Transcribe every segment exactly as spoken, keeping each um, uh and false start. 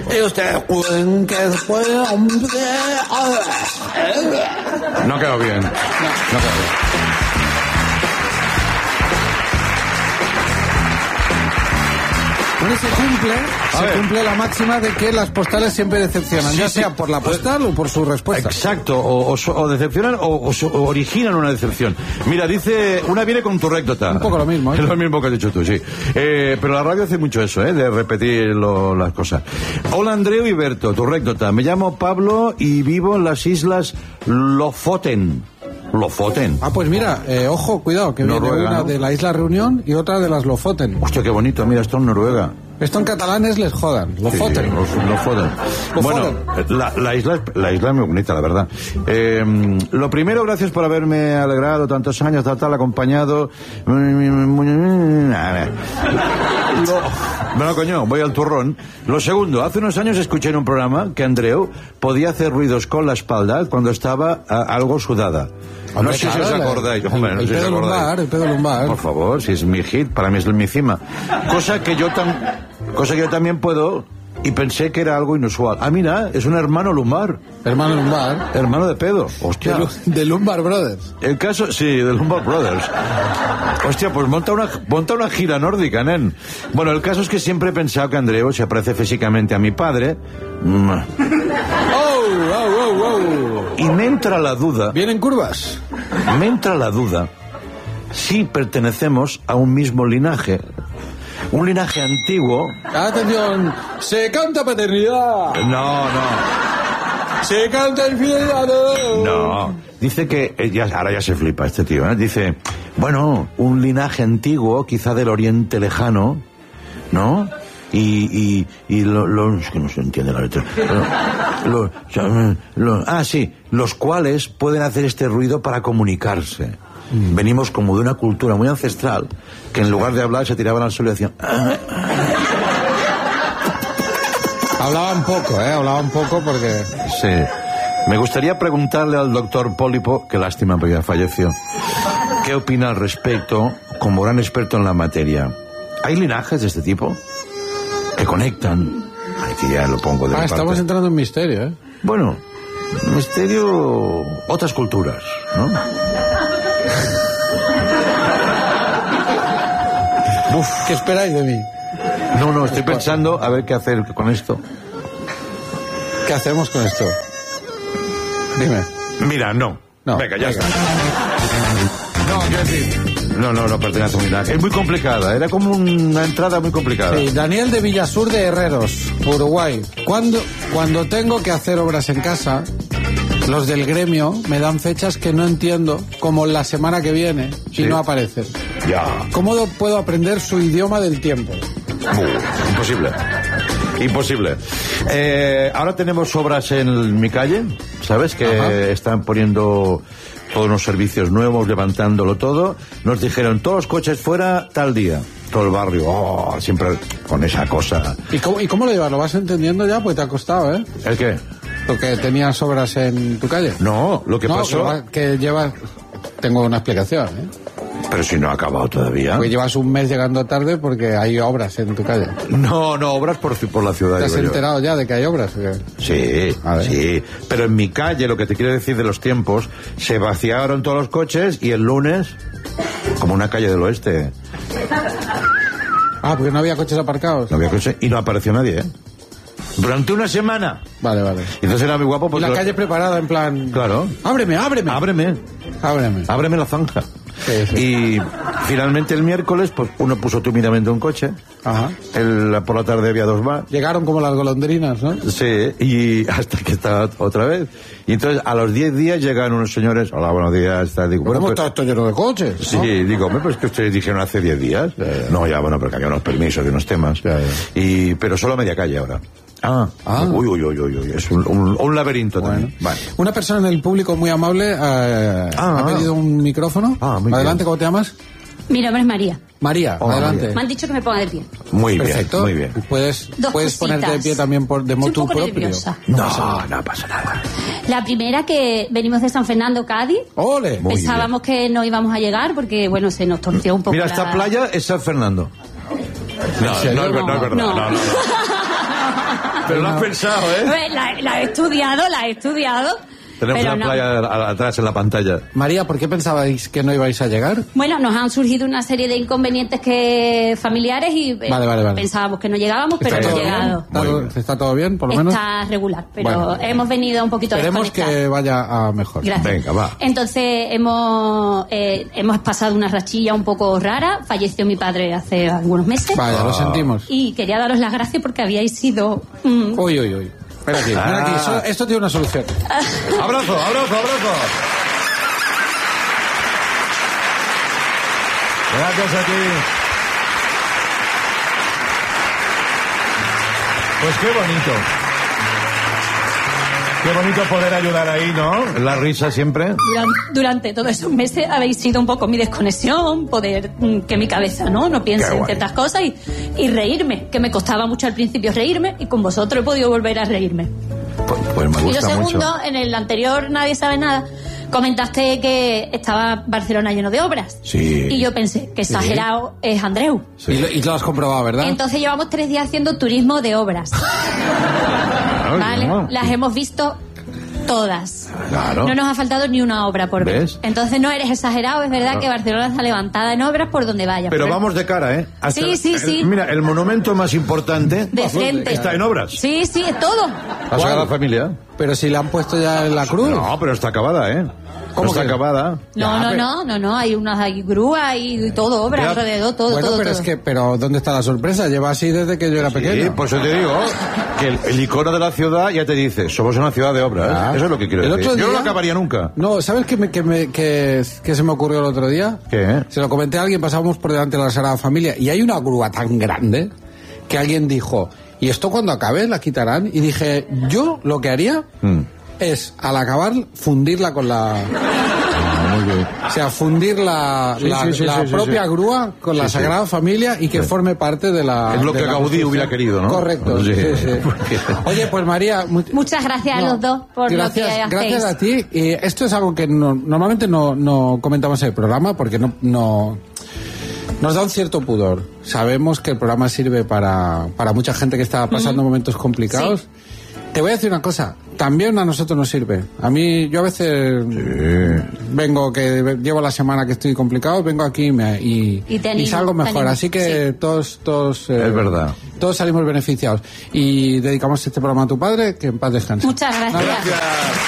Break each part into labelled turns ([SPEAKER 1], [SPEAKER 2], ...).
[SPEAKER 1] Y ustedes pueden que después...
[SPEAKER 2] No quedó bien. No, no quedó bien.
[SPEAKER 1] Bueno, se cumple,
[SPEAKER 2] A
[SPEAKER 1] se
[SPEAKER 2] ver.
[SPEAKER 1] cumple la máxima de que las postales siempre decepcionan,
[SPEAKER 2] Sí,
[SPEAKER 1] ya
[SPEAKER 2] sí.
[SPEAKER 1] sea por la postal o por su respuesta.
[SPEAKER 2] Exacto, o, o, so- o decepcionan o, o so- o originan una decepción. Mira, dice, una viene con tu récdota.
[SPEAKER 1] Un poco lo mismo, ¿eh?
[SPEAKER 2] Es lo mismo que has dicho tú, sí. Eh, pero la radio hace mucho eso, ¿eh? De repetir lo- las cosas. Hola, Andreu y Berto, tu récdota. Me llamo Pablo y vivo en las islas Lofoten. Lofoten.
[SPEAKER 1] Ah, pues mira, eh, ojo, cuidado, que viene
[SPEAKER 2] Noruega,
[SPEAKER 1] una
[SPEAKER 2] ¿no?
[SPEAKER 1] de la isla Reunión y otra de las Lofoten.
[SPEAKER 2] Hostia, qué bonito, mira, esto en Noruega.
[SPEAKER 1] Esto en catalán es les jodan, Lofoten.
[SPEAKER 2] Sí, los, los Foden.
[SPEAKER 1] Los
[SPEAKER 2] Bueno, la, la isla es- la isla es muy bonita, la verdad. Eh, lo primero, gracias por haberme alegrado tantos años, tal, tal, acompañado. Lo- Bueno, coño, voy al turrón. Lo segundo, hace unos años escuché en un programa que Andreu podía hacer ruidos con la espalda cuando estaba a, algo sudada. No
[SPEAKER 1] Hombre,
[SPEAKER 2] sé si
[SPEAKER 1] claro,
[SPEAKER 2] os
[SPEAKER 1] el-
[SPEAKER 2] acordáis. Hombre, no
[SPEAKER 1] el
[SPEAKER 2] sé si os
[SPEAKER 1] pedo
[SPEAKER 2] acordáis.
[SPEAKER 1] lumbar, el pedo lumbar.
[SPEAKER 2] Por favor, si es mi hit, para mí es mi cima. Cosa que yo tam, cosa que yo también puedo, y pensé que era algo inusual. Ah, mira, es un hermano lumbar.
[SPEAKER 1] Hermano lumbar.
[SPEAKER 2] Hermano de pedo.
[SPEAKER 1] De,
[SPEAKER 2] Hostia.
[SPEAKER 1] Lu- de Lumbar Brothers.
[SPEAKER 2] El caso, sí, de Lumbar Brothers. Hostia, pues monta una, monta una gira nórdica, nen. Bueno, el caso es que siempre he pensado que Andreu se parece físicamente a mi padre. Mm.
[SPEAKER 1] ¡Oh, oh, oh, oh!
[SPEAKER 2] Y me entra la duda,
[SPEAKER 1] ¿Vienen curvas?
[SPEAKER 2] me entra la duda si pertenecemos a un mismo linaje. Un linaje antiguo.
[SPEAKER 1] Atención, se canta paternidad.
[SPEAKER 2] No, no.
[SPEAKER 1] Se canta infidelidad.
[SPEAKER 2] No, dice que, eh, ya, ahora ya se flipa este tío, ¿eh? Dice, bueno, un linaje antiguo, quizá del Oriente Lejano, ¿no? Y, y, y lo, lo- es que no se entiende la letra. Lo- lo- o sea, lo- ah, sí, los cuales pueden hacer este ruido para comunicarse. Venimos como de una cultura muy ancestral, que en lugar de hablar se tiraban al suelo y decían... "Ah".
[SPEAKER 1] Hablaban poco, ¿eh? Hablaban poco porque...
[SPEAKER 2] Sí. Me gustaría preguntarle al doctor Pólipo, qué lástima, pero ya falleció, qué opina al respecto como gran experto en la materia. ¿Hay linajes de este tipo que conectan? Ay, que ya lo pongo de
[SPEAKER 1] Ah,
[SPEAKER 2] mi
[SPEAKER 1] estamos
[SPEAKER 2] parte.
[SPEAKER 1] entrando en misterio, ¿eh?
[SPEAKER 2] Bueno, misterio, otras culturas, ¿no?
[SPEAKER 1] Uf, ¿qué esperáis de mí?
[SPEAKER 2] No, no, estoy pensando a ver qué hacer con esto.
[SPEAKER 1] ¿Qué hacemos con esto? Dime.
[SPEAKER 2] Mira, no.
[SPEAKER 1] No,
[SPEAKER 2] Venga, ya
[SPEAKER 1] venga.
[SPEAKER 2] está. No, quiero decir... No, no, no pertenece a un linaje. Es muy complicada, era como una entrada muy complicada.
[SPEAKER 1] Sí, Daniel de Villasur de Herreros, Uruguay. Cuando, cuando tengo que hacer obras en casa, los del gremio me dan fechas que no entiendo, como la semana que viene, y
[SPEAKER 2] Sí.
[SPEAKER 1] no aparecen.
[SPEAKER 2] Ya.
[SPEAKER 1] ¿Cómo do- puedo aprender su idioma del tiempo?
[SPEAKER 2] Uh, imposible. Imposible. Eh, ahora tenemos obras en mi calle, ¿sabes? Que
[SPEAKER 1] Ajá.
[SPEAKER 2] están poniendo todos unos servicios nuevos, levantándolo todo. Nos dijeron, todos los coches fuera tal día. Todo el barrio, oh, siempre con esa cosa.
[SPEAKER 1] ¿Y cómo, ¿Y cómo lo llevas? ¿Lo vas entendiendo ya? Pues te ha costado, ¿eh?
[SPEAKER 2] ¿El qué?
[SPEAKER 1] Lo que tenías obras en tu calle.
[SPEAKER 2] No, lo que
[SPEAKER 1] no,
[SPEAKER 2] pasó...
[SPEAKER 1] que, va- que llevas... Tengo una explicación, ¿eh?
[SPEAKER 2] Pero si no ha acabado todavía.
[SPEAKER 1] Porque llevas un mes llegando tarde porque hay obras en tu calle.
[SPEAKER 2] No, no, obras por, por la ciudad.
[SPEAKER 1] ¿Te has
[SPEAKER 2] digo yo.
[SPEAKER 1] enterado ya de que hay obras? ¿O qué?
[SPEAKER 2] Sí,
[SPEAKER 1] A ver.
[SPEAKER 2] sí. Pero en mi calle, lo que te quiero decir de los tiempos, se vaciaron todos los coches y el lunes, como una calle del oeste,
[SPEAKER 1] Ah, porque no había coches aparcados.
[SPEAKER 2] no había coche y no apareció nadie, ¿eh? Durante una semana.
[SPEAKER 1] Vale, vale.
[SPEAKER 2] Y entonces era muy guapo
[SPEAKER 1] Y
[SPEAKER 2] porque...
[SPEAKER 1] la
[SPEAKER 2] lo-
[SPEAKER 1] calle preparada en plan...
[SPEAKER 2] Claro.
[SPEAKER 1] Ábreme, ábreme.
[SPEAKER 2] Ábreme,
[SPEAKER 1] Ábreme.
[SPEAKER 2] ábreme la zanja.
[SPEAKER 1] Sí, sí.
[SPEAKER 2] Y finalmente el miércoles, pues uno puso tímidamente un coche.
[SPEAKER 1] Ajá.
[SPEAKER 2] El, por la tarde había dos más.
[SPEAKER 1] Llegaron como las golondrinas, ¿no?
[SPEAKER 2] Sí, y hasta que estaba otra vez. Y entonces a los diez días llegan unos señores, hola, buenos días, tal, digo, bueno,
[SPEAKER 1] ¿Cómo
[SPEAKER 2] pues-
[SPEAKER 1] está esto lleno de coches?
[SPEAKER 2] Sí,
[SPEAKER 1] ¿no?
[SPEAKER 2] digo, hombre, pues que ustedes dijeron hace diez días.
[SPEAKER 1] Ya, ya.
[SPEAKER 2] No, ya, bueno, porque había unos permisos de unos temas.
[SPEAKER 1] Ya, ya.
[SPEAKER 2] Y, pero solo media calle ahora. Ah,
[SPEAKER 1] Ah.
[SPEAKER 2] Uy, uy, uy, uy, uy, es un, un, un laberinto
[SPEAKER 1] Bueno.
[SPEAKER 2] también. Vale.
[SPEAKER 1] Una persona en el público muy amable eh,
[SPEAKER 2] Ah,
[SPEAKER 1] ha pedido un micrófono.
[SPEAKER 2] Ah, muy
[SPEAKER 1] Adelante,
[SPEAKER 2] bien.
[SPEAKER 1] ¿cómo te llamas?
[SPEAKER 3] Mi nombre es María.
[SPEAKER 1] María,
[SPEAKER 2] Hola,
[SPEAKER 1] adelante.
[SPEAKER 3] Me han dicho que me ponga de pie.
[SPEAKER 2] Muy
[SPEAKER 1] Perfecto.
[SPEAKER 2] bien, muy bien.
[SPEAKER 1] Puedes,
[SPEAKER 3] Dos
[SPEAKER 1] puedes
[SPEAKER 3] cositas.
[SPEAKER 1] ponerte de pie también por de
[SPEAKER 3] Estoy un
[SPEAKER 1] motu
[SPEAKER 3] poco
[SPEAKER 1] propio.
[SPEAKER 3] nerviosa.
[SPEAKER 2] No, no pasa nada.
[SPEAKER 3] La primera, que venimos de San Fernando, Cádiz.
[SPEAKER 1] ¡Ole!
[SPEAKER 2] Muy
[SPEAKER 3] Pensábamos que no íbamos a llegar porque, bueno, se nos torció un poco.
[SPEAKER 2] Mira,
[SPEAKER 3] la-
[SPEAKER 2] esta playa es San Fernando. No,
[SPEAKER 1] serio?
[SPEAKER 2] no, es ver- no es verdad.
[SPEAKER 3] No.
[SPEAKER 2] No, no, no. Pero lo has pensado, ¿eh?
[SPEAKER 3] La, la he estudiado, la he estudiado.
[SPEAKER 2] Tenemos
[SPEAKER 3] pero
[SPEAKER 2] una
[SPEAKER 3] no.
[SPEAKER 2] playa atrás en la pantalla.
[SPEAKER 1] María, ¿por qué pensabais que no ibais a llegar?
[SPEAKER 3] Bueno, nos han surgido una serie de inconvenientes que familiares y eh,
[SPEAKER 1] Vale, vale, vale.
[SPEAKER 3] pensábamos que no llegábamos, pero
[SPEAKER 1] ¿Está
[SPEAKER 3] hemos
[SPEAKER 1] todo bien?
[SPEAKER 3] llegado.
[SPEAKER 1] ¿Está,
[SPEAKER 2] Muy
[SPEAKER 1] todo-
[SPEAKER 2] bien.
[SPEAKER 1] ¿Está todo bien, por lo menos?
[SPEAKER 3] Está regular, pero
[SPEAKER 1] Bueno.
[SPEAKER 3] hemos venido un poquito
[SPEAKER 1] Esperemos
[SPEAKER 3] desconectados.
[SPEAKER 1] que vaya a mejor.
[SPEAKER 3] Gracias.
[SPEAKER 2] Venga, va.
[SPEAKER 3] Entonces hemos eh, hemos pasado una rachilla un poco rara. Falleció mi padre hace algunos meses.
[SPEAKER 1] Vaya, lo sentimos.
[SPEAKER 3] Y quería daros las gracias porque habíais sido... mm,
[SPEAKER 1] Uy, uy, uy. Espera aquí, mira aquí.
[SPEAKER 2] Ah.
[SPEAKER 1] Eso- esto tiene una solución.
[SPEAKER 2] Abrazo, abrazo, abrazo. Gracias a ti. Pues qué bonito. Qué bonito poder ayudar ahí, ¿no? La risa siempre.
[SPEAKER 3] Duran- Durante todos esos meses habéis sido un poco mi desconexión, poder mm, que mi cabeza no no piense
[SPEAKER 2] Qué
[SPEAKER 3] en
[SPEAKER 2] guay.
[SPEAKER 3] ciertas cosas y, y reírme, que me costaba mucho al principio reírme y con vosotros he podido volver a reírme.
[SPEAKER 2] Pues, pues me
[SPEAKER 3] Y lo
[SPEAKER 2] gusta
[SPEAKER 3] segundo,
[SPEAKER 2] mucho.
[SPEAKER 3] en el anterior Nadie Sabe Nada, comentaste que estaba Barcelona lleno de obras.
[SPEAKER 2] Sí.
[SPEAKER 3] Y yo pensé que exagerado es Andreu.
[SPEAKER 2] Sí.
[SPEAKER 1] Y, lo, y lo has comprobado, ¿verdad?
[SPEAKER 3] Entonces llevamos tres días haciendo turismo de obras.
[SPEAKER 2] Claro,
[SPEAKER 3] ¿Vale?
[SPEAKER 2] ¿no?
[SPEAKER 3] Las hemos visto todas.
[SPEAKER 2] Claro.
[SPEAKER 3] No nos ha faltado ni una obra por ver.
[SPEAKER 2] ¿Ves?
[SPEAKER 3] Entonces no eres exagerado, es verdad que Barcelona está levantada en obras por donde vaya.
[SPEAKER 2] Pero vamos de cara, ¿eh? Hasta
[SPEAKER 3] Sí, sí,
[SPEAKER 2] el-
[SPEAKER 3] sí.
[SPEAKER 2] Mira, el monumento más importante
[SPEAKER 3] de frente.
[SPEAKER 2] está en obras.
[SPEAKER 3] Sí, sí, es todo.
[SPEAKER 2] La Sagrada Familia.
[SPEAKER 1] Pero si la han puesto ya en la cruz.
[SPEAKER 2] No, pero está acabada, ¿eh?
[SPEAKER 1] ¿Cómo
[SPEAKER 2] No está
[SPEAKER 1] que?
[SPEAKER 2] acabada.
[SPEAKER 3] No,
[SPEAKER 1] Ya,
[SPEAKER 3] no,
[SPEAKER 1] pero-
[SPEAKER 3] no, no, no, hay unas hay grúas y todo, obras
[SPEAKER 2] Ya.
[SPEAKER 3] alrededor, todo,
[SPEAKER 1] bueno,
[SPEAKER 3] todo,
[SPEAKER 1] pero
[SPEAKER 3] todo.
[SPEAKER 1] es que, pero ¿dónde está la sorpresa? Lleva así desde que yo era
[SPEAKER 2] Sí,
[SPEAKER 1] pequeño.
[SPEAKER 2] por eso te digo que el, el icono de la ciudad ya te dice, somos una ciudad de obras.
[SPEAKER 1] Ah.
[SPEAKER 2] Eso es lo que quiero
[SPEAKER 1] El
[SPEAKER 2] decir.
[SPEAKER 1] otro
[SPEAKER 2] Yo no
[SPEAKER 1] día-
[SPEAKER 2] lo acabaría nunca.
[SPEAKER 1] No, ¿sabes qué, me, qué, me- qué- qué se me ocurrió el otro día?
[SPEAKER 2] ¿Qué?
[SPEAKER 1] Se lo comenté a alguien, pasábamos por delante de la Sagrada Familia y hay una grúa tan grande que alguien dijo, ¿y esto cuando acabe la quitarán? Y dije, yo lo que haría
[SPEAKER 2] Mm.
[SPEAKER 1] es, al acabar, fundirla con la...
[SPEAKER 2] Muy bien.
[SPEAKER 1] O sea, fundir la,
[SPEAKER 2] Sí,
[SPEAKER 1] la,
[SPEAKER 2] sí, sí,
[SPEAKER 1] la
[SPEAKER 2] sí, sí,
[SPEAKER 1] propia
[SPEAKER 2] sí.
[SPEAKER 1] grúa con la
[SPEAKER 2] Sí, sí.
[SPEAKER 1] Sagrada Familia y que forme parte de la...
[SPEAKER 2] Es lo
[SPEAKER 1] de
[SPEAKER 2] que
[SPEAKER 1] la
[SPEAKER 2] Gaudí
[SPEAKER 1] construcción.
[SPEAKER 2] hubiera querido, ¿no?
[SPEAKER 1] Correcto,
[SPEAKER 2] Sí.
[SPEAKER 1] sí, sí. Oye, pues María... mu-
[SPEAKER 3] Muchas gracias a
[SPEAKER 1] no,
[SPEAKER 3] los dos por
[SPEAKER 1] gracias,
[SPEAKER 3] lo que hacéis.
[SPEAKER 1] gracias a ti. Y esto es algo que no- normalmente no, no comentamos en el programa porque no, no nos da un cierto pudor. Sabemos que el programa sirve para, para mucha gente que está pasando momentos complicados.
[SPEAKER 3] Sí.
[SPEAKER 1] Te voy a decir una cosa, también a nosotros nos sirve. A mí, yo a veces vengo, que llevo la semana que estoy complicado, vengo aquí y, me- y,
[SPEAKER 3] Y te
[SPEAKER 1] y
[SPEAKER 3] animo,
[SPEAKER 1] salgo
[SPEAKER 3] te
[SPEAKER 1] mejor.
[SPEAKER 3] animo,
[SPEAKER 1] Así que
[SPEAKER 3] sí.
[SPEAKER 1] todos, todos, eh,
[SPEAKER 2] Es verdad.
[SPEAKER 1] todos salimos beneficiados. Y dedicamos este programa a tu padre, que en paz descanse.
[SPEAKER 3] Muchas gracias.
[SPEAKER 2] Gracias.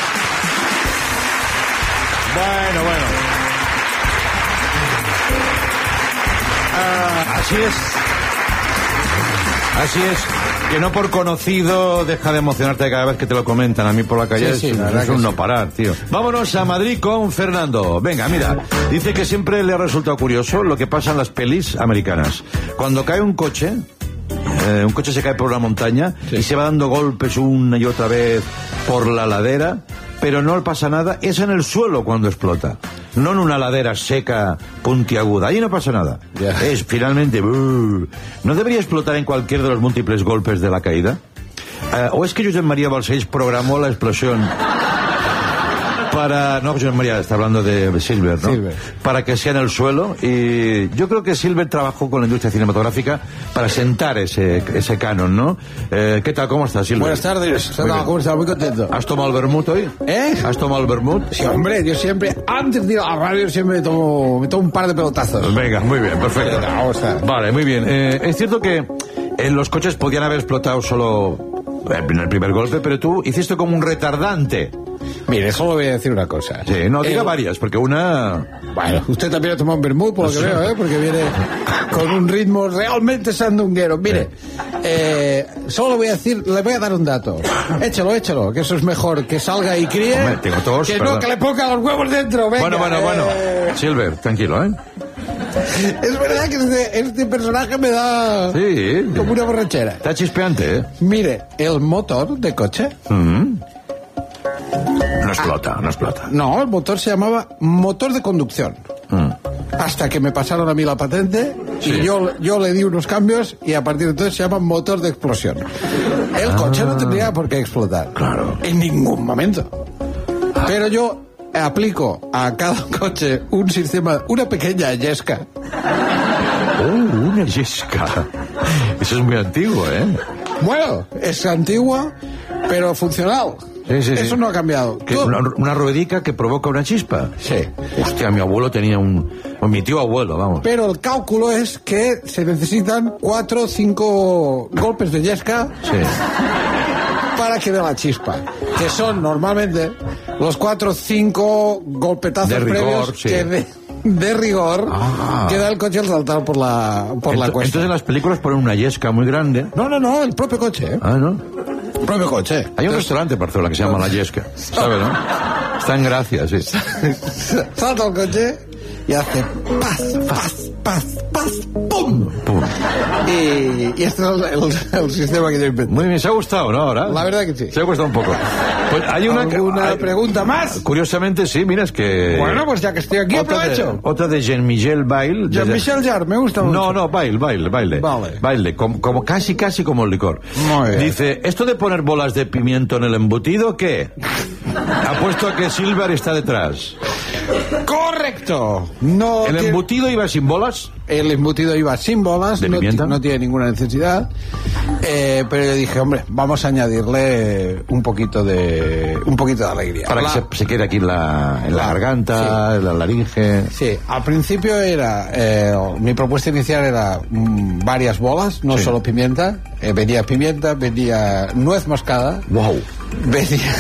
[SPEAKER 2] Bueno, bueno. Ah, así es. Así es. Que no por conocido deja de emocionarte cada vez que te lo comentan. A mí por la calle
[SPEAKER 1] Sí, sí,
[SPEAKER 2] es,
[SPEAKER 1] la verdad
[SPEAKER 2] es
[SPEAKER 1] que
[SPEAKER 2] un
[SPEAKER 1] sí.
[SPEAKER 2] no parar, tío. Vámonos a Madrid con Fernando. Venga, mira. Dice que siempre le ha resultado curioso lo que pasa en las pelis americanas. Cuando cae un coche, eh, un coche se cae por una montaña y se va dando golpes una y otra vez por la ladera, pero no le pasa nada. Es en el suelo cuando explota. No en una ladera seca, puntiaguda. Ahí no pasa nada.
[SPEAKER 1] Ya.
[SPEAKER 2] Es finalmente... brrr. ¿No debería explotar en cualquier de los múltiples golpes de la caída? Eh, ¿O es que Josep María Balcells programó la explosión para... No, Josep María está hablando de Silver, ¿no?
[SPEAKER 1] Silver.
[SPEAKER 2] Para que sea en el suelo. Y yo creo que Silver trabajó con la industria cinematográfica para sentar ese, ese canon, ¿no? Eh, ¿Qué tal? ¿Cómo estás, Silver?
[SPEAKER 1] Buenas tardes.
[SPEAKER 2] Muy bien.
[SPEAKER 1] ¿Cómo estás? Muy contento.
[SPEAKER 2] ¿Has tomado el vermut hoy?
[SPEAKER 1] ¿Eh?
[SPEAKER 2] ¿Has tomado el vermut?
[SPEAKER 1] Sí, hombre, yo siempre, antes de ir a la radio, siempre me tomo, me tomo un par de pelotazos.
[SPEAKER 2] Venga, muy bien, perfecto.
[SPEAKER 1] Venga, vamos a ver.
[SPEAKER 2] Vale, muy bien. Eh, es cierto que en los coches podían haber explotado solo en el primer golpe, pero tú hiciste como un retardante.
[SPEAKER 1] Mire, solo voy a decir una cosa.
[SPEAKER 2] Sí, no, diga
[SPEAKER 1] Eh,
[SPEAKER 2] varias, porque una...
[SPEAKER 1] Bueno, usted también ha tomado un vermut, por lo que veo, ¿eh? Porque viene con un ritmo realmente sandunguero. Mire, eh, solo voy a decir, le voy a dar un dato. Échalo, échalo, que eso es mejor que salga y críe.
[SPEAKER 2] Hombre, tengo tos,
[SPEAKER 1] que
[SPEAKER 2] perdón.
[SPEAKER 1] no, que le ponga los huevos dentro. Venga,
[SPEAKER 2] bueno, bueno, bueno.
[SPEAKER 1] eh,
[SPEAKER 2] Silver, tranquilo, ¿eh?
[SPEAKER 1] Es verdad que este, este personaje me da
[SPEAKER 2] Sí.
[SPEAKER 1] como una borrachera.
[SPEAKER 2] Está chispeante, ¿eh?
[SPEAKER 1] Mire, el motor de coche.
[SPEAKER 2] Mm. No explota, no explota.
[SPEAKER 1] No, el motor se llamaba motor de conducción.
[SPEAKER 2] Mm.
[SPEAKER 1] Hasta que me pasaron a mí la patente
[SPEAKER 2] Sí.
[SPEAKER 1] y yo, yo le di unos cambios y a partir de entonces se llama motor de explosión. El coche no tendría por qué explotar.
[SPEAKER 2] Claro.
[SPEAKER 1] En ningún momento. Pero yo aplico a cada coche un sistema, una pequeña yesca.
[SPEAKER 2] Oh, una yesca. Eso es muy antiguo, ¿eh?
[SPEAKER 1] Bueno, es antigua, pero funcional.
[SPEAKER 2] Sí, sí,
[SPEAKER 1] Eso
[SPEAKER 2] sí.
[SPEAKER 1] no ha cambiado.
[SPEAKER 2] ¿Qué,
[SPEAKER 1] Tú-
[SPEAKER 2] una, una ruedica que provoca una chispa?
[SPEAKER 1] Sí.
[SPEAKER 2] Hostia, mi abuelo tenía un... o mi tío abuelo, vamos.
[SPEAKER 1] Pero el cálculo es que se necesitan cuatro o cinco golpes de yesca
[SPEAKER 2] Sí.
[SPEAKER 1] para que dé la chispa. Que son normalmente los cuatro o cinco golpetazos
[SPEAKER 2] De rigor,
[SPEAKER 1] previos
[SPEAKER 2] sí.
[SPEAKER 1] que de, de rigor
[SPEAKER 2] Ah.
[SPEAKER 1] que da el coche al saltar por la, por la
[SPEAKER 2] Ento-
[SPEAKER 1] cuesta.
[SPEAKER 2] Entonces en las películas ponen una yesca muy grande.
[SPEAKER 1] No, no, no, el propio coche, ¿eh?
[SPEAKER 2] Ah, ¿no?
[SPEAKER 1] El propio coche.
[SPEAKER 2] Hay un restaurante en Barcelona que se llama La Yesca, ¿sabes, no? Está en Gracia, sí.
[SPEAKER 1] Salta el coche y hace paz, paz, paz, paz, ¡pum!
[SPEAKER 2] Pum.
[SPEAKER 1] Y, y este es el, el- el sistema que yo inventé.
[SPEAKER 2] Muy bien, ¿se ha gustado, no? Ahora.
[SPEAKER 1] La verdad que sí.
[SPEAKER 2] Se ha gustado un poco. Pues hay una...
[SPEAKER 1] ¿Alguna
[SPEAKER 2] hay-
[SPEAKER 1] pregunta más?
[SPEAKER 2] Curiosamente, sí, mira, es que...
[SPEAKER 1] Bueno, pues ya que estoy aquí,
[SPEAKER 2] otra de,
[SPEAKER 1] aprovecho.
[SPEAKER 2] otra de Jean-Michel Bail. desde-
[SPEAKER 1] Jean-Michel Jarre, me gusta mucho.
[SPEAKER 2] No, no, baile, baile, baile.
[SPEAKER 1] Vale.
[SPEAKER 2] Baile, como, como casi, casi como el licor.
[SPEAKER 1] Muy bien.
[SPEAKER 2] Dice, ¿esto de poner bolas de pimiento en el embutido, qué? Apuesto a que Silver está detrás.
[SPEAKER 1] ¡Correcto! No
[SPEAKER 2] ¿El
[SPEAKER 1] tiene-
[SPEAKER 2] embutido iba sin bolas?
[SPEAKER 1] el embutido iba sin bolas,
[SPEAKER 2] ¿De
[SPEAKER 1] no,
[SPEAKER 2] pimienta?
[SPEAKER 1] ti- no tiene ninguna necesidad. Eh, pero yo dije, hombre, vamos a añadirle un poquito de un poquito de alegría.
[SPEAKER 2] Para
[SPEAKER 1] La-
[SPEAKER 2] que se, se quede aquí en la, en la
[SPEAKER 1] La-
[SPEAKER 2] garganta, en la laringe.
[SPEAKER 1] Sí, al principio era, eh, mi propuesta inicial era mm, varias bolas, no
[SPEAKER 2] Sí.
[SPEAKER 1] solo pimienta. Eh, venía pimienta, venía nuez moscada,
[SPEAKER 2] Wow.
[SPEAKER 1] venía...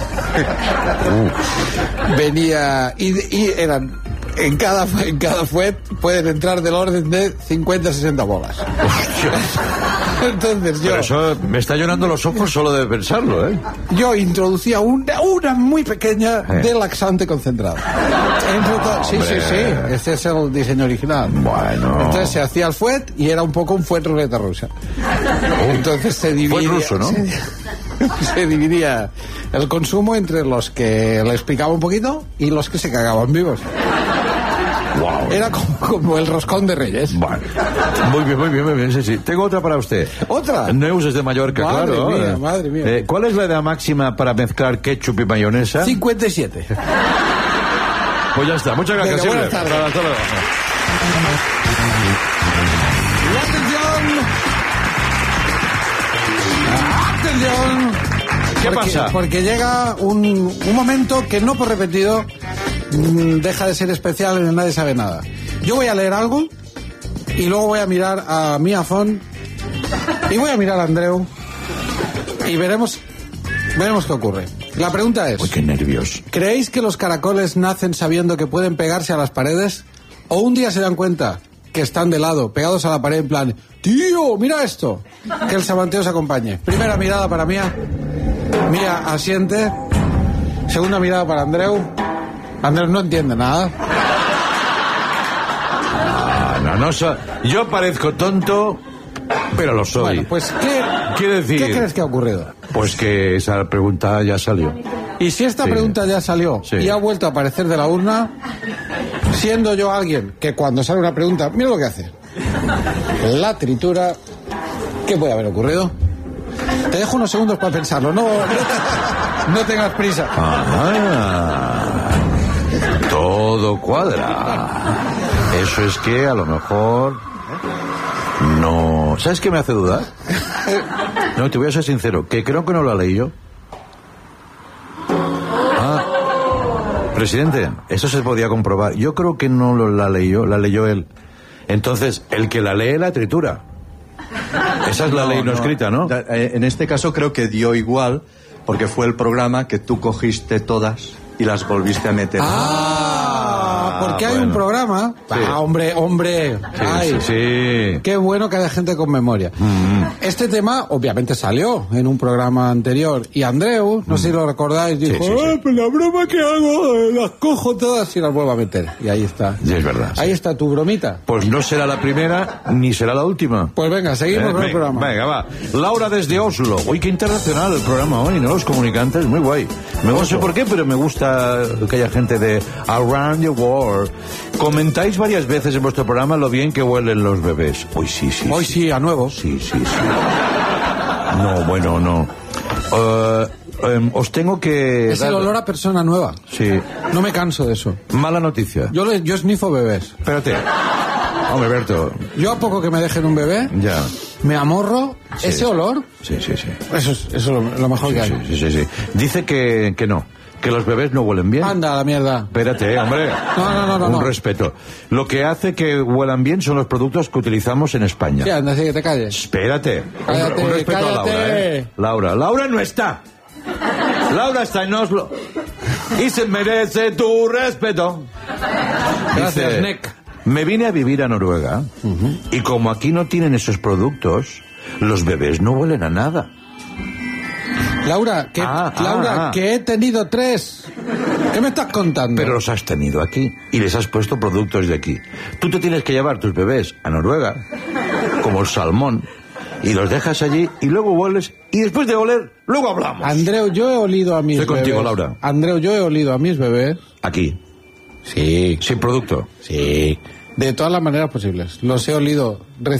[SPEAKER 1] venía... Y, y eran... En cada, en cada fuet pueden entrar del orden de cincuenta a sesenta bolas. Entonces yo,
[SPEAKER 2] Pero eso me está llenando los ojos solo de pensarlo, ¿eh?
[SPEAKER 1] yo introducía una, una muy pequeña
[SPEAKER 2] Eh.
[SPEAKER 1] de laxante concentrado. Entre to- sí, sí,
[SPEAKER 2] Hombre.
[SPEAKER 1] sí. Este es el diseño original.
[SPEAKER 2] Bueno.
[SPEAKER 1] Entonces se hacía el fuet y era un poco un fuet ruleta rusa. Entonces se dividía...
[SPEAKER 2] ruso, ¿no?
[SPEAKER 1] Se, se dividía el consumo entre los que le explicaba un poquito y los que se cagaban vivos.
[SPEAKER 2] Wow.
[SPEAKER 1] Era como, como el roscón de Reyes.
[SPEAKER 2] Bueno. Muy bien, muy bien, muy bien, sí, sí. Tengo otra para usted.
[SPEAKER 1] ¿Otra?
[SPEAKER 2] Neus es de Mallorca,
[SPEAKER 1] Madre
[SPEAKER 2] claro.
[SPEAKER 1] mía, madre mía.
[SPEAKER 2] Eh, ¿Cuál es la edad máxima para mezclar ketchup y mayonesa?
[SPEAKER 1] cincuenta y siete.
[SPEAKER 2] Pues ya está. Muchas gracias,
[SPEAKER 1] Venga, buenas
[SPEAKER 2] Silver.
[SPEAKER 1] tardes.
[SPEAKER 2] Hasta luego.
[SPEAKER 1] ¡Atención! ¡Atención!
[SPEAKER 2] ¿Qué
[SPEAKER 1] Porque-
[SPEAKER 2] pasa?
[SPEAKER 1] Porque llega un, un momento que no por repetido mm, deja de ser especial en el Nadie Sabe Nada. Yo voy a leer algo y luego voy a mirar a Mia Font y voy a mirar a Andreu y veremos, veremos qué ocurre. La pregunta es...
[SPEAKER 2] Uy, qué nervios.
[SPEAKER 1] ¿Creéis que los caracoles nacen sabiendo que pueden pegarse a las paredes? ¿O un día se dan cuenta que están de lado, pegados a la pared en plan, tío, mira esto? Que el samanteo se acompañe. Primera mirada para Mía. Mía asiente. Segunda mirada para Andreu. Andreu no entiende nada.
[SPEAKER 2] Ah, no, no so- Yo parezco tonto, pero lo soy.
[SPEAKER 1] Bueno, pues ¿qué,
[SPEAKER 2] Quiere decir-
[SPEAKER 1] ¿qué crees que ha ocurrido?
[SPEAKER 2] Pues que esa pregunta ya salió.
[SPEAKER 1] Y si esta
[SPEAKER 2] Sí.
[SPEAKER 1] pregunta ya salió
[SPEAKER 2] Sí.
[SPEAKER 1] y ha vuelto a aparecer de la urna, siendo yo alguien que cuando sale una pregunta, mira lo que hace. La tritura, ¿qué puede haber ocurrido? Te dejo unos segundos para pensarlo, no, no tengas prisa.
[SPEAKER 2] Ah, todo cuadra. Eso es que a lo mejor no... ¿Sabes qué me hace dudar? No, te voy a ser sincero, que creo que no lo leí yo. Ah, presidente, eso se podía comprobar. Yo creo que no lo, la leyó, la leyó él. Entonces, el que la lee la tritura. Esa es la ley no, escrita, ¿no?
[SPEAKER 4] Da- eh, En este caso creo que dio igual, porque fue el programa que tú cogiste todas y las volviste a meter.
[SPEAKER 1] Ah, porque hay
[SPEAKER 2] bueno.
[SPEAKER 1] un programa.
[SPEAKER 2] Sí.
[SPEAKER 1] Ah, hombre, hombre.
[SPEAKER 2] Sí,
[SPEAKER 1] Ay,
[SPEAKER 2] sí, sí.
[SPEAKER 1] qué bueno que haya gente con memoria.
[SPEAKER 2] Mm.
[SPEAKER 1] Este tema, obviamente, salió en un programa anterior. Y Andreu, no sé si lo recordáis, dijo:
[SPEAKER 2] sí, sí.
[SPEAKER 1] "Ah, pues la broma que hago, eh, las cojo todas y las vuelvo a meter". Y ahí está.
[SPEAKER 2] Sí, es verdad, sí.
[SPEAKER 1] Ahí está tu bromita.
[SPEAKER 2] Pues no será la primera ni será la última.
[SPEAKER 1] Pues venga, seguimos
[SPEAKER 2] Eh,
[SPEAKER 1] con el
[SPEAKER 2] venga,
[SPEAKER 1] programa.
[SPEAKER 2] venga, va. Laura desde Oslo. Uy, qué internacional el programa hoy, ¿no? Los comunicantes, muy guay. Me no sé por qué, pero me gusta que haya gente de Around the World. Comentáis varias veces en vuestro programa lo bien que huelen los bebés. Uy, sí, sí.
[SPEAKER 1] Hoy sí, a nuevo.
[SPEAKER 2] Sí, sí, sí. No, bueno, no. Eh, em, os tengo que...
[SPEAKER 1] Es el
[SPEAKER 2] dar-
[SPEAKER 1] olor a persona nueva.
[SPEAKER 2] Sí.
[SPEAKER 1] No me canso de eso.
[SPEAKER 2] Mala noticia.
[SPEAKER 1] Yo, le, yo snifo bebés.
[SPEAKER 2] Espérate. Hombre, Berto.
[SPEAKER 1] Yo a poco que me dejen un bebé,
[SPEAKER 2] Ya.
[SPEAKER 1] Me amorro
[SPEAKER 2] Sí,
[SPEAKER 1] ese
[SPEAKER 2] sí.
[SPEAKER 1] olor.
[SPEAKER 2] Sí, sí, sí.
[SPEAKER 1] Eso es, eso es lo, lo mejor
[SPEAKER 2] Sí,
[SPEAKER 1] que hay.
[SPEAKER 2] sí, sí, sí, sí. Dice que, que no, que los bebés no huelen bien.
[SPEAKER 1] Anda a la mierda.
[SPEAKER 2] Espérate, hombre.
[SPEAKER 1] No, no, no, no,
[SPEAKER 2] Un
[SPEAKER 1] no.
[SPEAKER 2] respeto. Lo que hace que huelan bien son los productos que utilizamos en España.
[SPEAKER 1] Sí, anda, así que te calles.
[SPEAKER 2] Espérate. Un-
[SPEAKER 1] Cállate,
[SPEAKER 2] un, respeto
[SPEAKER 1] cállate.
[SPEAKER 2] a Laura, ¿eh? Laura. Laura no está. Laura está en Oslo. Y se merece tu respeto.
[SPEAKER 1] Gracias,
[SPEAKER 2] Dice,
[SPEAKER 1] Nick.
[SPEAKER 2] me vine a vivir a Noruega y como aquí no tienen esos productos, los bebés no huelen a nada.
[SPEAKER 1] Laura, que,
[SPEAKER 2] Ah, ah,
[SPEAKER 1] Laura,
[SPEAKER 2] ah.
[SPEAKER 1] que he tenido tres. ¿Qué me estás contando?
[SPEAKER 2] Pero los has tenido aquí y les has puesto productos de aquí. Tú te tienes que llevar tus bebés a Noruega, como el salmón, y los dejas allí y luego hueles y después de oler, luego hablamos.
[SPEAKER 1] Andreu, yo he olido a mis
[SPEAKER 2] Estoy
[SPEAKER 1] bebés.
[SPEAKER 2] contigo, Laura.
[SPEAKER 1] Andreu, yo he olido a mis bebés.
[SPEAKER 2] Aquí,
[SPEAKER 1] Sí,
[SPEAKER 2] sin producto.
[SPEAKER 1] sí. De todas las maneras posibles. Los he olido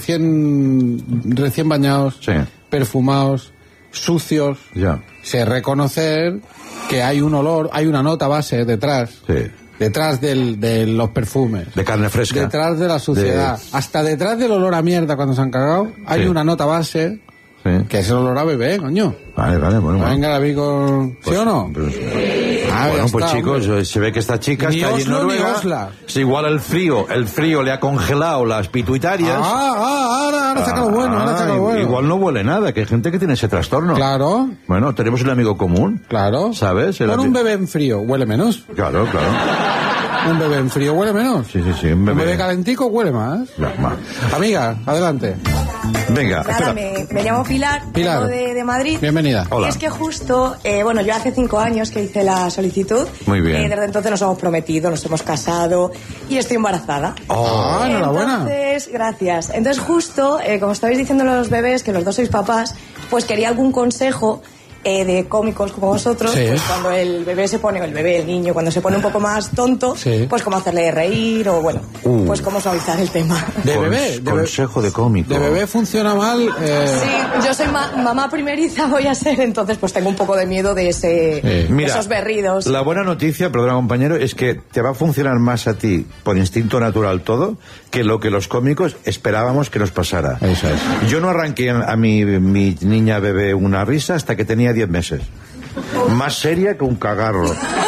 [SPEAKER 1] recién, recién bañados,
[SPEAKER 2] Sí.
[SPEAKER 1] perfumados, sucios.
[SPEAKER 2] Ya.
[SPEAKER 1] Sé reconocer que hay un olor, hay una nota base detrás.
[SPEAKER 2] Sí.
[SPEAKER 1] Detrás del, de los perfumes.
[SPEAKER 2] De carne fresca.
[SPEAKER 1] Detrás de la suciedad.
[SPEAKER 2] De-
[SPEAKER 1] Hasta detrás del olor a mierda cuando se han cagado, hay
[SPEAKER 2] Sí.
[SPEAKER 1] una nota base
[SPEAKER 2] Sí.
[SPEAKER 1] que es el olor a bebé, coño.
[SPEAKER 2] Vale, vale, bueno. bueno.
[SPEAKER 1] Venga, David, con... ¿sí o no?
[SPEAKER 2] Pues,
[SPEAKER 1] Ah,
[SPEAKER 2] bueno,
[SPEAKER 1] ya
[SPEAKER 2] pues
[SPEAKER 1] está,
[SPEAKER 2] chicos,
[SPEAKER 1] hombre.
[SPEAKER 2] eh, se ve que esta chica
[SPEAKER 1] Ni
[SPEAKER 2] está allí en
[SPEAKER 1] Oslo, ni
[SPEAKER 2] Noruega.
[SPEAKER 1] Osla.
[SPEAKER 2] Es igual el frío, el frío le ha congelado las pituitarias.
[SPEAKER 1] Ah, ah, ahora, ahora saca lo bueno, ahora saca lo
[SPEAKER 2] Ah,
[SPEAKER 1] bueno.
[SPEAKER 2] Igual no huele nada, que hay gente que tiene ese trastorno.
[SPEAKER 1] Claro,
[SPEAKER 2] Bueno, tenemos un amigo común.
[SPEAKER 1] claro.
[SPEAKER 2] ¿Sabes? El
[SPEAKER 1] Con
[SPEAKER 2] ami-
[SPEAKER 1] un bebé en frío huele menos.
[SPEAKER 2] Claro, claro.
[SPEAKER 1] Un bebé en frío huele menos.
[SPEAKER 2] Sí, sí, sí. Un
[SPEAKER 1] Un
[SPEAKER 2] bebé.
[SPEAKER 1] bebé calentico huele más.
[SPEAKER 2] Ya, va.
[SPEAKER 1] Amiga, adelante.
[SPEAKER 2] Venga,
[SPEAKER 5] Nada,
[SPEAKER 2] espera.
[SPEAKER 5] me, me llamo Pilar,
[SPEAKER 1] Pilar.
[SPEAKER 5] vengo de, de Madrid.
[SPEAKER 1] Bienvenida.
[SPEAKER 2] Hola.
[SPEAKER 5] Y es que justo, eh, bueno, yo hace cinco años que hice la solicitud.
[SPEAKER 2] Muy bien.
[SPEAKER 5] Eh, desde entonces nos hemos prometido, nos hemos casado y estoy embarazada.
[SPEAKER 2] Oh,
[SPEAKER 1] Ah, enhorabuena.
[SPEAKER 5] Entonces, gracias. Entonces, justo, eh, como estabais diciendo los bebés, que los dos sois papás, pues quería algún consejo eh, de cómicos como vosotros,
[SPEAKER 1] Sí.
[SPEAKER 5] pues cuando el bebé se pone, o el bebé, el niño, cuando se pone un poco más tonto,
[SPEAKER 1] Sí.
[SPEAKER 5] pues cómo hacerle reír o, bueno,
[SPEAKER 2] Uh.
[SPEAKER 5] pues cómo suavizar el tema.
[SPEAKER 1] De
[SPEAKER 2] Cons-
[SPEAKER 1] bebé. De bebé.
[SPEAKER 2] consejo de cómico.
[SPEAKER 1] De bebé funciona mal. eh,
[SPEAKER 5] Sí, yo soy ma- mamá primeriza, voy a ser, entonces pues tengo un poco de miedo de ese,
[SPEAKER 1] Sí.
[SPEAKER 5] de esos berridos.
[SPEAKER 2] La buena noticia, perdona compañero, es que te va a funcionar más a ti por instinto natural todo que lo que los cómicos esperábamos que nos pasara.
[SPEAKER 1] Eso es.
[SPEAKER 2] Yo no arranqué a mi, mi niña bebé una risa hasta que tenía diez meses. Más seria que un cagarro.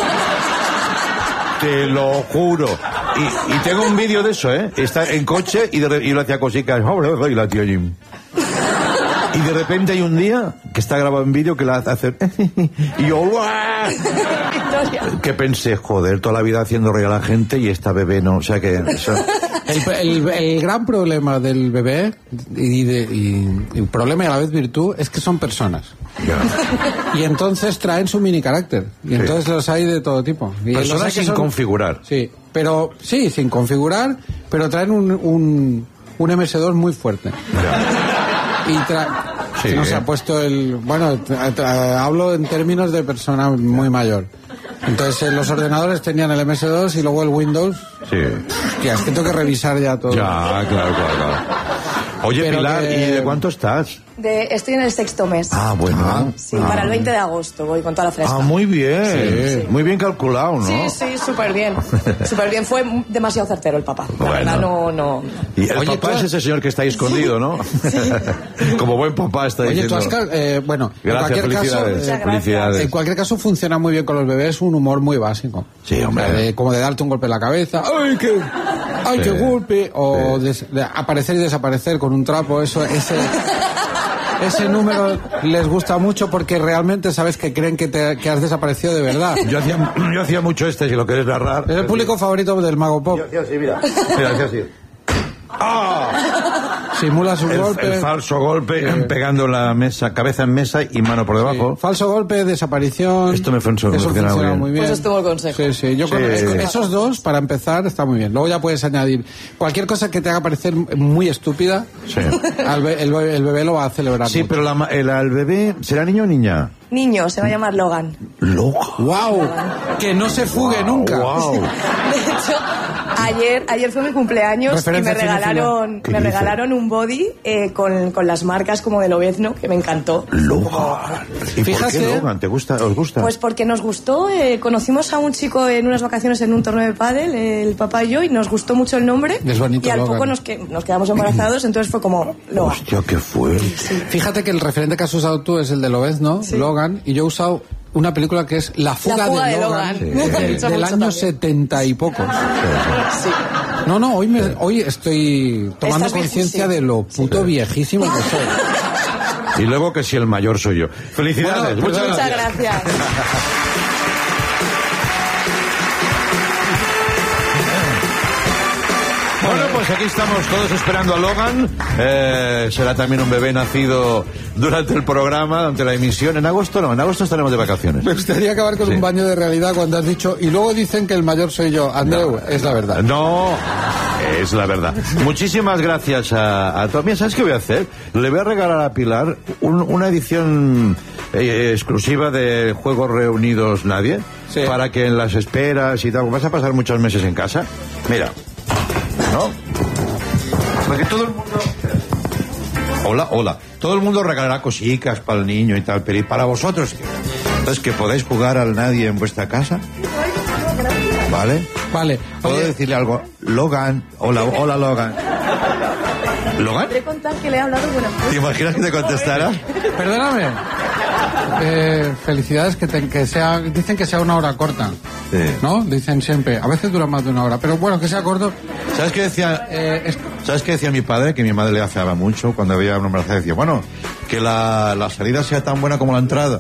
[SPEAKER 2] Te lo juro. Y, y tengo un vídeo de eso, ¿eh? Está en coche y, de, re- y lo hacía cositas. Y la tía Jim. Y de repente hay un día que está grabado en vídeo que la hace hacer. Y yo, ¡guau! Que pensé, joder, toda la vida haciendo reír a la gente y esta bebé no. O sea que. Eso,
[SPEAKER 1] El, el- el gran problema del bebé, y, de- y- y problema y a la vez virtud, es que son personas.
[SPEAKER 2] ya.
[SPEAKER 1] Y entonces traen su mini carácter. Y entonces los hay de todo tipo. Y los
[SPEAKER 2] Personas
[SPEAKER 1] hay que
[SPEAKER 2] sin
[SPEAKER 1] son-
[SPEAKER 2] configurar.
[SPEAKER 1] Sí, pero sí, sin configurar, pero traen un, un, un eme ese dos muy fuerte.
[SPEAKER 2] Ya.
[SPEAKER 1] Y tra-
[SPEAKER 2] Sí.
[SPEAKER 1] no se ha puesto el... Bueno, tra- tra- hablo en términos de persona muy mayor. Entonces eh, los ordenadores tenían el eme ese dos y luego el Windows.
[SPEAKER 2] Sí.
[SPEAKER 1] Hostia, es que tengo que revisar ya todo.
[SPEAKER 2] Ya, claro, claro, claro. Oye,
[SPEAKER 1] Pero
[SPEAKER 2] Pilar,
[SPEAKER 1] que-
[SPEAKER 2] ¿y de cuánto estás?
[SPEAKER 5] De, estoy en el sexto mes.
[SPEAKER 2] Ah, bueno.
[SPEAKER 5] Sí, para el veinte de agosto voy con toda la fresca.
[SPEAKER 2] Ah, muy bien.
[SPEAKER 5] Sí.
[SPEAKER 2] Muy bien calculado, ¿no?
[SPEAKER 5] Sí, sí, súper bien. Súper bien. Fue demasiado certero el papá. La
[SPEAKER 2] Bueno.
[SPEAKER 5] verdad, no, no.
[SPEAKER 2] Y el
[SPEAKER 1] Oye,
[SPEAKER 2] papá
[SPEAKER 1] tú-
[SPEAKER 2] es ese señor que está ahí escondido, ¿no? Como buen papá está
[SPEAKER 1] Oye,
[SPEAKER 2] diciendo.
[SPEAKER 1] tú has ca- eh, bueno,
[SPEAKER 2] Gracias,
[SPEAKER 1] en cualquier caso,
[SPEAKER 2] felicidades.
[SPEAKER 5] Muchas gracias.
[SPEAKER 2] felicidades.
[SPEAKER 1] en cualquier caso funciona muy bien con los bebés un humor muy básico.
[SPEAKER 2] Sí, hombre.
[SPEAKER 1] O sea, de- como de darte un golpe en la cabeza, ¡ay, qué, ay,
[SPEAKER 2] Sí.
[SPEAKER 1] qué golpe! O des- de aparecer y desaparecer con un trapo, eso, ese, ese número les gusta mucho porque realmente sabes que creen que, te, que has desaparecido de verdad.
[SPEAKER 2] Yo hacía, yo hacía mucho este, si lo quieres narrar.
[SPEAKER 1] Es el público favorito del Mago Pop.
[SPEAKER 2] Yo hacía así, mira. Mira, hacía así. ¡Ah!
[SPEAKER 1] Simula su
[SPEAKER 2] El,
[SPEAKER 1] golpe.
[SPEAKER 2] el falso golpe, pegando la mesa, cabeza en mesa y mano por
[SPEAKER 1] Sí.
[SPEAKER 2] debajo.
[SPEAKER 1] Falso golpe, desaparición.
[SPEAKER 2] Esto me funciona-
[SPEAKER 1] Eso
[SPEAKER 2] funciona
[SPEAKER 1] funciona
[SPEAKER 2] muy
[SPEAKER 1] muy
[SPEAKER 2] bien.
[SPEAKER 1] bien.
[SPEAKER 5] Pues estuvo el consejo.
[SPEAKER 1] Sí, sí. Yo
[SPEAKER 2] Sí.
[SPEAKER 1] creo que esos dos, para empezar, está muy bien. Luego ya puedes añadir cualquier cosa que te haga parecer muy estúpida.
[SPEAKER 2] Sí.
[SPEAKER 1] al be- el, be- el bebé lo va a celebrar.
[SPEAKER 2] Sí,
[SPEAKER 1] mucho.
[SPEAKER 2] pero la, ma- el, al bebé, ¿será niño o niña?
[SPEAKER 5] niño, se va a llamar Logan.
[SPEAKER 2] Logan.
[SPEAKER 1] ¡Wow! Que no se fugue
[SPEAKER 2] Wow,
[SPEAKER 1] nunca.
[SPEAKER 2] wow.
[SPEAKER 5] De hecho, ayer, ayer fue mi cumpleaños y
[SPEAKER 1] Referencia
[SPEAKER 5] me regalaron,
[SPEAKER 2] ¿Qué
[SPEAKER 5] me
[SPEAKER 2] dice?
[SPEAKER 5] regalaron un body eh, con, con las marcas como de Lobezno, que me encantó.
[SPEAKER 2] Logan. ¿Y por
[SPEAKER 1] Fíjate-
[SPEAKER 2] qué Logan? ¿Te gusta? ¿Os gusta?
[SPEAKER 5] Pues porque nos gustó, eh, conocimos a un chico en unas vacaciones en un torneo de pádel, el papá y yo, y nos gustó mucho el nombre.
[SPEAKER 1] Es bonito,
[SPEAKER 5] y al
[SPEAKER 1] Logan.
[SPEAKER 5] poco nos, que, nos quedamos embarazados, entonces fue como Logan.
[SPEAKER 2] Hostia, qué fue.
[SPEAKER 1] Fíjate que el referente que has usado tú es el de Lobezno,
[SPEAKER 5] Sí.
[SPEAKER 1] Logan, y yo he usado una película que es La fuga,
[SPEAKER 5] La fuga
[SPEAKER 1] de
[SPEAKER 5] de
[SPEAKER 1] Logan,
[SPEAKER 5] Logan.
[SPEAKER 1] de-
[SPEAKER 5] Me gusta
[SPEAKER 1] del
[SPEAKER 5] mucho
[SPEAKER 1] año
[SPEAKER 5] también.
[SPEAKER 1] setenta y pocos.
[SPEAKER 5] Sí.
[SPEAKER 1] No, no, hoy, me, hoy estoy tomando
[SPEAKER 5] Estás
[SPEAKER 1] conciencia
[SPEAKER 5] viejísimo.
[SPEAKER 1] de lo puto viejísimo que soy.
[SPEAKER 2] Y luego que si el mayor soy yo. Felicidades.
[SPEAKER 1] Bueno,
[SPEAKER 2] muchas
[SPEAKER 5] Muchas
[SPEAKER 2] gracias.
[SPEAKER 5] gracias.
[SPEAKER 2] Bueno, pues aquí estamos todos esperando a Logan. Eh, será también un bebé nacido durante el programa, durante la emisión. En agosto no, en agosto estaremos de vacaciones.
[SPEAKER 1] Me gustaría acabar con
[SPEAKER 2] Sí.
[SPEAKER 1] un baño de realidad cuando has dicho, y luego dicen que el mayor soy yo. Andreu, es la verdad.
[SPEAKER 2] No, es la verdad. Muchísimas gracias a, a todos. Mira, ¿sabes qué voy a hacer? Le voy a regalar a Pilar un- una edición eh, exclusiva de Juegos Reunidos Nadie,
[SPEAKER 1] Sí.
[SPEAKER 2] para que en las esperas y tal, vas a pasar muchos meses en casa. Mira, ¿no? Porque todo el mundo... Hola, hola. Todo el mundo regalará cositas para el niño y tal, pero ¿y para vosotros? Entonces, que podéis jugar al nadie en vuestra casa. ¿Vale?
[SPEAKER 1] Vale.
[SPEAKER 2] ¿Puedo
[SPEAKER 1] Oye,
[SPEAKER 2] decirle algo? Logan. Hola, hola, Logan. ¿Logan?
[SPEAKER 5] Voy a contar que le he hablado con la
[SPEAKER 2] ¿Te imaginas que te contestara?
[SPEAKER 1] perdóname. Eh, felicidades, que, te- que sea, dicen que sea una hora corta.
[SPEAKER 2] Sí.
[SPEAKER 1] ¿No? Dicen siempre. A veces dura más de una hora. Pero bueno, que sea corto.
[SPEAKER 2] ¿Sabes qué decía?
[SPEAKER 1] Eh, es-
[SPEAKER 2] ¿Sabes qué decía mi padre? Que mi madre le afeaba mucho cuando había una embarazada. Decía, bueno, que la, la salida sea tan buena como la entrada.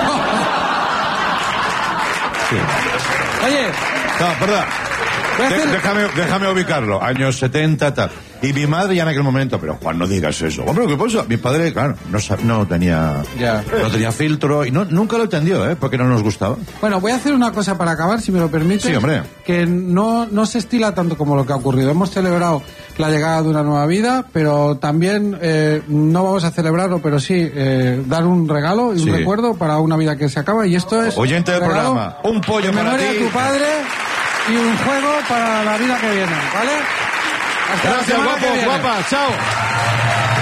[SPEAKER 2] Sí.
[SPEAKER 1] Oye,
[SPEAKER 2] No, perdón.
[SPEAKER 1] Voy a
[SPEAKER 2] De-
[SPEAKER 1] hacer-
[SPEAKER 2] déjame, déjame ubicarlo. Años setenta, tal. Y mi madre ya en aquel momento, pero Juan, no digas eso. Hombre, ¿qué pasa? Mi padre, claro, no, sab- no tenía
[SPEAKER 1] Ya.
[SPEAKER 2] no tenía filtro y no, nunca lo entendió, ¿eh? Porque no nos gustaba.
[SPEAKER 1] bueno, voy a hacer una cosa para acabar, si me lo permites.
[SPEAKER 2] Sí, hombre.
[SPEAKER 1] Que no, no se estila tanto como lo que ha ocurrido. Hemos celebrado la llegada de una nueva vida, pero también eh, no vamos a celebrarlo, pero sí eh, dar un regalo y un
[SPEAKER 2] Sí.
[SPEAKER 1] recuerdo para una vida que se acaba. Y esto es...
[SPEAKER 2] Oyente del
[SPEAKER 1] regalo
[SPEAKER 2] programa, un pollo
[SPEAKER 1] en
[SPEAKER 2] para
[SPEAKER 1] memoria
[SPEAKER 2] ti.
[SPEAKER 1] de tu padre y un juego para la vida que viene, ¿vale? Hasta la
[SPEAKER 2] Gracias,
[SPEAKER 1] semana que
[SPEAKER 2] guapos,
[SPEAKER 1] viene.
[SPEAKER 2] guapas. Chao.